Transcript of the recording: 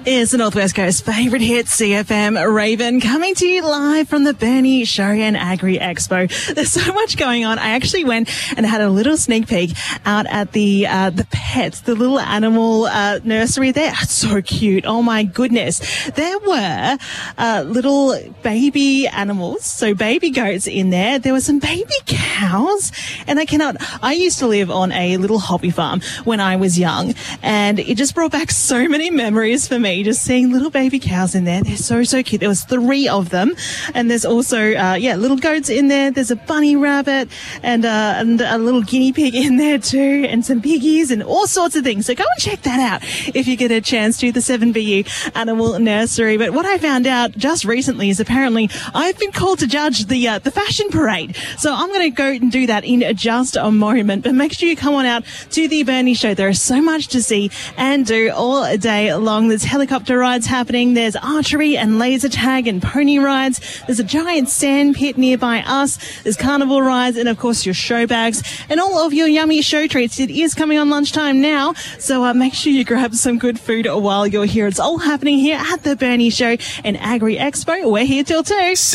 Is the Northwest Coast favourite hit, CFM Raven, coming to you live from the Bernie Show and Agri Expo. There's so much going on. I actually went and had a little sneak peek out at the pets, the little animal nursery there. It's so cute. Oh my goodness. There were little baby animals, so baby goats in there. There were some baby cows, and I used to live on a little hobby farm when I was young, and it just brought back so many memories for me, just seeing little baby cows in there. They're so cute. There was 3 of them, and there's also little goats in there. There's a bunny rabbit and a little guinea pig in there too, and some piggies and all sorts of things. So go and check that out if you get a chance to, the 7BU Animal Nursery. But what I found out just recently is apparently I've been called to judge the fashion parade. So I'm going to go and do that in just a moment. But make sure you come on out to the Bernie Show. There is so much to see and do all day long. There's helicopter rides happening. There's archery and laser tag and pony rides. There's a giant sand pit nearby us. There's carnival rides and, of course, your show bags and all of your yummy show treats. It is coming on lunchtime now, so make sure you grab some good food while you're here. It's all happening here at the Bernie Show and Agri Expo. We're here till 2.